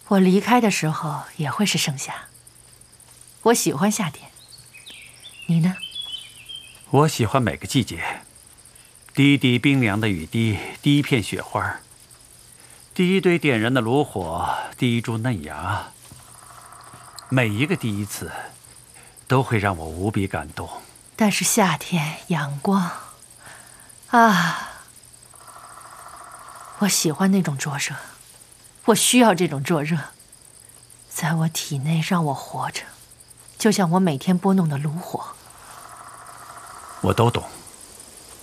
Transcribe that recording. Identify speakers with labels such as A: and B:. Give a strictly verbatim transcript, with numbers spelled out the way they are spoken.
A: 我离开的时候也会是盛夏。我喜欢夏天，你呢？
B: 我喜欢每个季节，滴滴冰凉的雨滴，第一片雪花，第一堆点燃的炉火，第一株嫩芽。每一个第一次，都会让我无比感动。
A: 但是夏天阳光，啊，我喜欢那种灼热，我需要这种灼热，在我体内让我活着，就像我每天拨弄的炉火。
B: 我都懂。